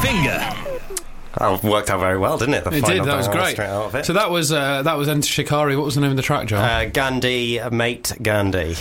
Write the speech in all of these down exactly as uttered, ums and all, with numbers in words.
Finger. Oh, worked out very well, didn't it? The It did, that was bang great. straight out of it. So that was uh, that was Enter Shikari. What was the name of the track, John? Uh, Gandhi, mate Gandhi.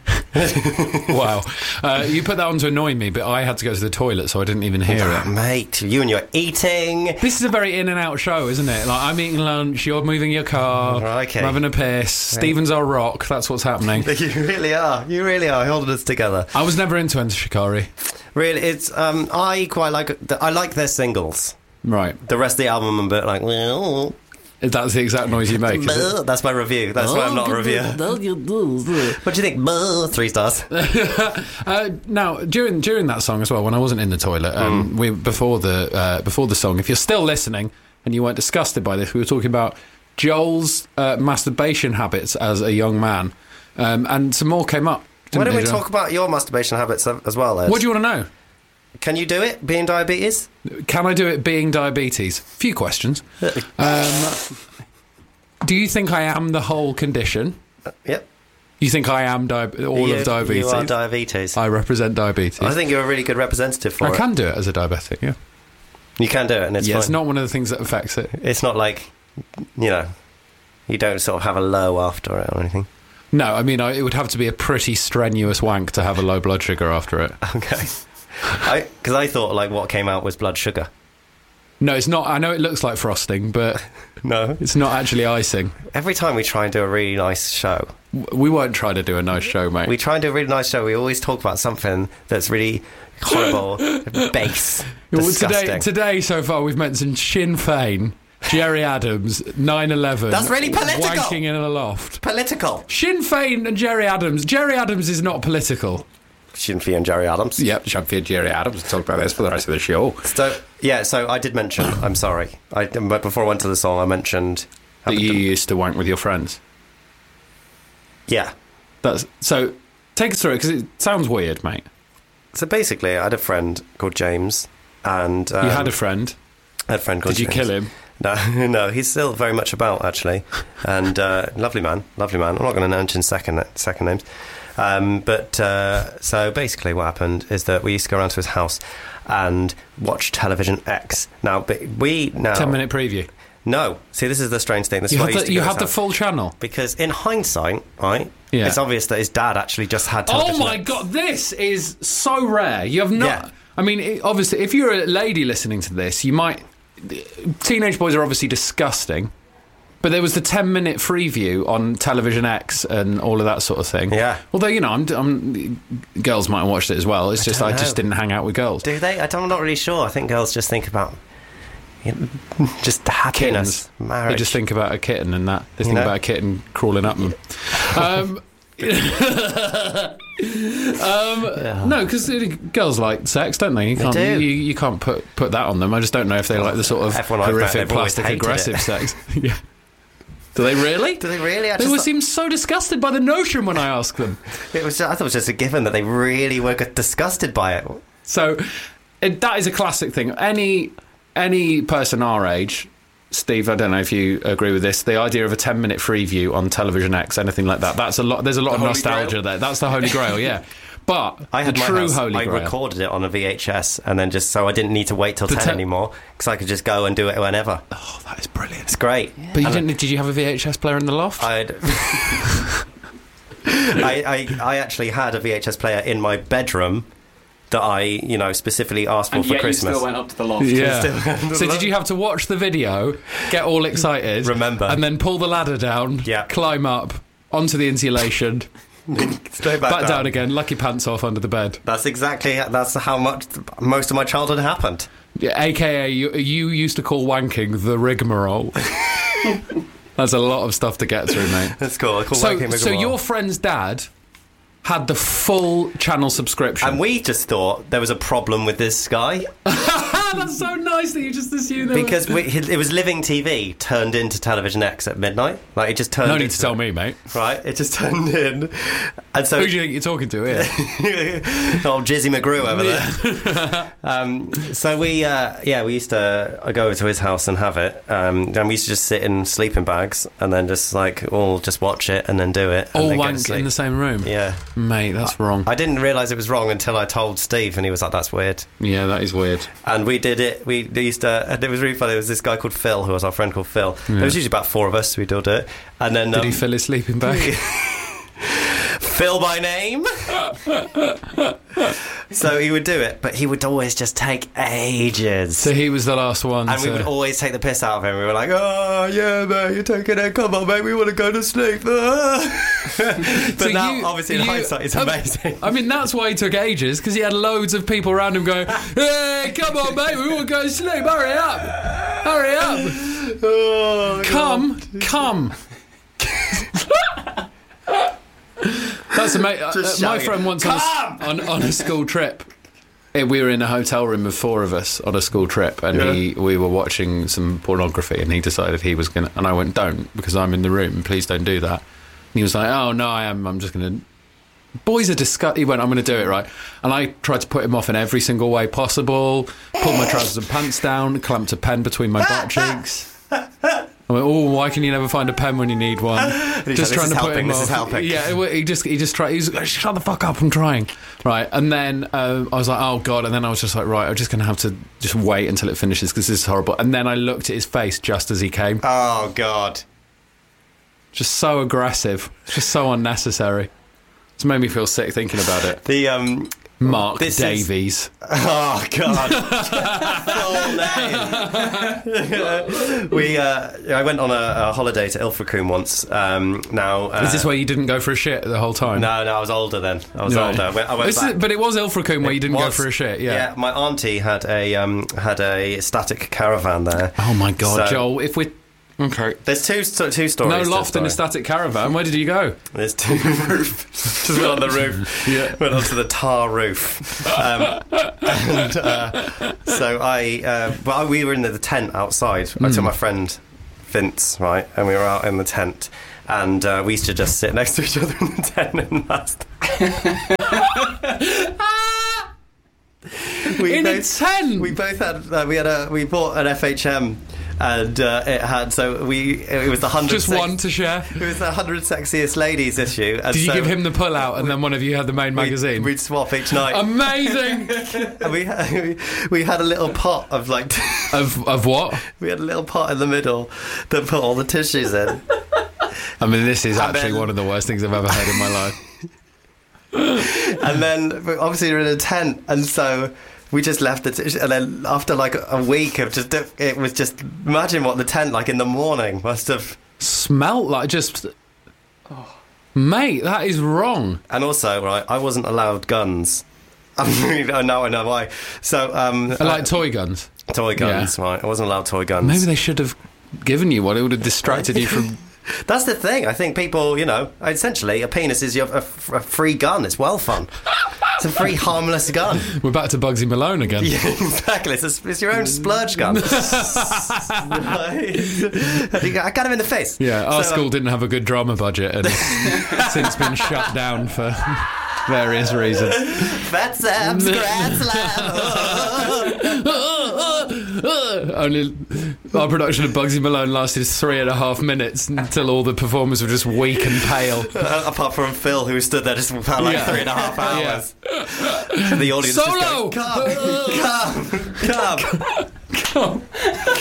Wow. Uh, you put that on to annoy me, but I had to go to the toilet, so I didn't even hear it. Mate, you and your eating. This is a very in and out show, isn't it? Like, I'm eating lunch, you're moving your car, Okay. I'm having a piss, Stephen's our rock, that's what's happening. You really are. You really are holding us together. I was never into Enter Shikari. Really, it's um. I quite like. The, I like their singles. Right. The rest of the album, I'm a bit like. Well, That's the exact noise you make, is it? that's my review. That's why I'm not a reviewer. What do you think? Three stars. uh, now, during during that song as well, when I wasn't in the toilet, um, Mm. we before the uh, before the song, if you're still listening and you weren't disgusted by this, we were talking about Joel's uh, masturbation habits as a young man, um, and some more came up. Why don't they, we Joel? talk about your masturbation habits as well, Ed? What do you want to know? Can you do it, being diabetes? Can I do it being diabetes? Few questions. Um, do you think I am the whole condition? Uh, yep. You think I am di- all you, of diabetes? You are diabetes. I represent diabetes. I think you're a really good representative for I it. can do it as a diabetic, yeah. You can do it, and it's yeah, fine. it's not one of the things that affects it. It's not like, you know, you don't sort of have a low after it or anything. No, I mean, I, it would have to be a pretty strenuous wank to have a low blood sugar after it. Okay. Because I, I thought, like, what came out was blood sugar. No, it's not. I know it looks like frosting, but No. it's not actually icing. Every time we try and do a really nice show, W- We won't try to do a nice show, mate. we try and do a really nice show, we always talk about something that's really horrible, base, Well, disgusting. today, today, so far, we've mentioned Sinn Féin, Jerry Adams, nine eleven. That's really political. Wanking in a loft. Political. Sinn Féin and Jerry Adams. Jerry Adams is not political. Sinn Féin and Jerry Adams. Yep, Sinn Féin, Jerry Adams. We'll talk about this for the rest of the show. So, yeah, so I did mention, I'm sorry, I, but before I went to the song, I mentioned... That you used to wank with your friends. Yeah. That's so. Take us through it because it sounds weird, mate. So basically, I had a friend called James, and... Um, You had a friend. I had a friend called Did you James. kill him? No, no, he's still very much about, actually. And uh, lovely man, lovely man. I'm not going to mention second second names. Um, but uh, so basically what happened is that we used to go around to his house and watch Television X. Now, but we now... Ten minute preview. No. See, this is the strange thing. This You is why I have used the, to you go to have his the house. full channel. Because in hindsight, right, Yeah. it's obvious that his dad actually just had Oh Television my X. god, this is so rare. You have not. Yeah. I mean, it, obviously, if you're a lady listening to this, you might. Teenage boys are obviously disgusting, but there was the ten minute free view on Television X and all of that sort of thing. Yeah. Although you know, I'm, I'm girls might have watched it as well. It's I just don't I know. just didn't hang out with girls. Do they? I don't, I'm not really sure. I think girls just think about you know, just happiness, Kittens. marriage. They just think about a kitten and that. They You think know? about a kitten crawling up them. um, um, no, because girls like sex, don't they? You can't. do. You, you can't put put that on them. I just don't know if they like the sort of Everyone I've met, horrific, they've always plastic, hated aggressive it. sex. Yeah. Do they really? Do they really? I They just would thought- seem so disgusted by the notion when I ask them. It was. I thought it was just a given that they really were disgusted by it. So it, that is a classic thing. Any any person our age, Steve, I don't know if you agree with this. The idea of a ten minute free view on Television X, anything like that. That's a lot. There's a lot of Holy nostalgia Grail. there. That's the Holy Grail. Yeah. But I had the my true house, Holy I Grail. recorded it on a V H S, and then just so I didn't need to wait till The ten te- anymore, because I could just go and do it whenever. Oh, that is brilliant. It's great. But you And didn't? Did you have a V H S player in the loft? I'd. I, I I actually had a V H S player in my bedroom that I, you know, specifically asked for And for yet Christmas. you still went up to the loft. Yeah. Still- So did you have to watch the video, get all excited, Remember. and then pull the ladder down, Yeah. climb up onto the insulation, Stay back, back down. down again, lucky pants off under the bed? That's exactly that's how much most of my childhood happened. Yeah, A K A you, you used to call wanking the rigmarole. That's a lot of stuff to get through, mate. That's cool. I call So, wanking so rigmarole. your friend's dad had the full channel subscription. And we just thought there was a problem with this guy That's so nice that you just assumed there because we, it was Living T V turned into Television X at midnight. Like it just turned. no need into to tell me, mate. Right, it just turned in, and so Who do you think you're talking to here? old Jizzy McGrew over there. um, so we, uh, yeah, we used to uh, go over to his house and have it. Um, and we used to just sit in sleeping bags and then just like all just watch it and then do it. and All then go to wank sleep. in the same room? Yeah, Mate, that's wrong. I didn't realise it was wrong until I told Steve, and he was like, "That's weird." Yeah, that is weird. And we did it. We used to, and it was really funny. There was this guy called Phil, who was our friend called Phil. Yeah. There was usually about four of us. We'd all do it. And then did um, he fill his sleeping bag? Phil by name. So he would do it, but he would always just take ages. So he was the last one. And to... we would always take the piss out of him. We were like, oh, yeah, mate, you're taking it. Come on, mate, we want to go to sleep. But so now, you, obviously, in you, hindsight, it's I amazing. Mean, I mean, that's why he took ages, because he had loads of people around him going, hey, come on, mate, we want to go to sleep. Hurry up. Hurry up. Oh, come, God. come. That's amazing. Uh, my friend once on a, on, on a school trip, eh, we were in a hotel room of four of us on a school trip, and yeah. he, we were watching some pornography, and he decided he was going to, and I went, don't, because I'm in the room, please don't do that. And he was like, oh, no, I am, I'm just going to, boys are disgusting. He went, I'm going to do it, right? And I tried to put him off in every single way possible, pulled my trousers and pants down, clamped a pen between my butt cheeks. I went, oh, why can you never find a pen when you need one? Just like, trying to helping, put him this off. Is helping. Yeah, he just he just tried. He was like, shut the fuck up, I'm trying. Right, and then um, I was like, oh god, and then I was just like, right, I'm just going to have to just wait until it finishes because this is horrible. And then I looked at his face just as he came. Oh god, just so aggressive, just so unnecessary. It's made me feel sick thinking about it. The um. Mark this Davies. Is... Oh God! Full name. we. Uh, I went on a, a holiday to Ilfracombe once. Um, now, uh, is this where you didn't go for a shit the whole time? No, no. I was older then. I was right. older. I went, I went is, but it was Ilfracombe where you didn't was, go for a shit. Yeah. Yeah. My auntie had a um, had a static caravan there. Oh my God, so, Joel! If we. Okay. There's two two stories. No loft in a static caravan. Where did you go? There's two roof. Just went on the roof. Yeah. Went onto the tar roof. Um, and uh, so I, uh, well, we were in the tent outside. Mm. I took my friend Vince, right, and we were out in the tent, and uh, we used to just sit next to each other in the tent and last. we in both, a tent. We both had. Uh, we had a. We bought an F H M. And uh, it had so we it was the hundred just sex- one to share. It was the hundred sexiest ladies issue. And Did you so give him the pull out, and then one of you had the main magazine? We'd, we'd swap each night. Amazing. And we had, we had a little pot of like of of what? We had a little pot in the middle that put all the tissues in. I mean, this is and actually then, one of the worst things I've ever heard in my life. And then obviously you're in a tent, and so. We just left the t- and then after like a week of just it was just imagine what the tent like in the morning must have smelt like. Just oh. Mate, that is wrong. And also, right, I wasn't allowed guns. I mean, now I know why. So um, I like uh, toy guns. Toy guns, yeah. Right? I wasn't allowed toy guns. Maybe they should have given you one. It would have distracted you from. That's the thing. I think people, you know, essentially a penis is your, a, a free gun. It's well fun. It's a free harmless gun. We're back to Bugsy Malone again. Yeah, exactly. It's, a, it's your own splurge gun. Right. I got him in the face. Yeah, our so, school um, didn't have a good drama budget and since been shut down for various reasons. Fat Sam, Scrat Slam. Only our production of Bugsy Malone lasted three and a half minutes until all the performers were just weak and pale. Uh, apart from Phil, who stood there just for like yeah. three and a half hours. Yeah. The audience Solo! Just going, come, come, come, come.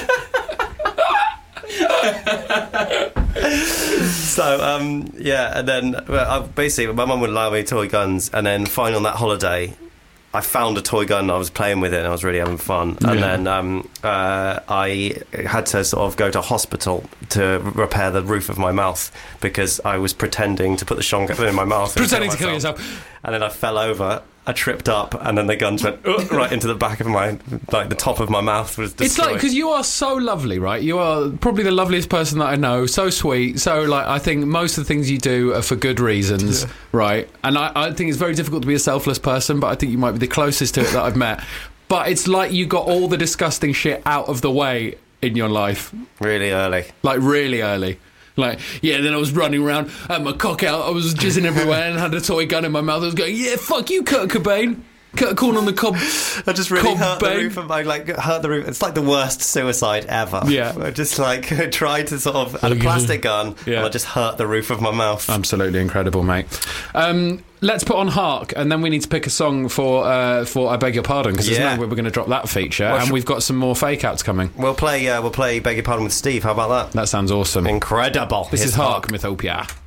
So um, yeah, and then well, I, basically my mum would allow me toy guns, and then finally on that holiday I found a toy gun, I was playing with it and I was really having fun, and yeah. then um, uh, I had to sort of go to hospital to repair the roof of my mouth because I was pretending to put the shotgun in my mouth pretending to kill yourself, and then I fell over, I tripped up, and then the guns went uh, right into the back of my, like the top of my mouth was destroyed. It's like, because you are so lovely, right? You are probably the loveliest person that I know, so sweet, so like, I think most of the things you do are for good reasons, right? And I, I think it's very difficult to be a selfless person, but I think you might be the closest to it that I've met. But it's like you got all the disgusting shit out of the way in your life. Really early. Like, really early. Like, yeah, then I was running around, had my cock out, I was jizzing everywhere and had a toy gun in my mouth. I was going, yeah, fuck you, Kurt Cobain. Cut a corner on the cob. I just really Cob hurt the bang. roof of my like hurt the roof. It's like the worst suicide ever. Yeah. I just like tried to sort of had a plastic gun Yeah. and I just hurt the roof of my mouth. Absolutely incredible, mate. Um, let's put on Hark, and then we need to pick a song for uh, for I Beg Your Pardon, because Yeah. there's no way we're going to drop that feature, Well, and sh- we've got some more fake outs coming. We'll play. Uh, we'll play. Beg Your Pardon with Steve. How about that? That sounds awesome. Incredible. This Here's is Hark, Mythopia.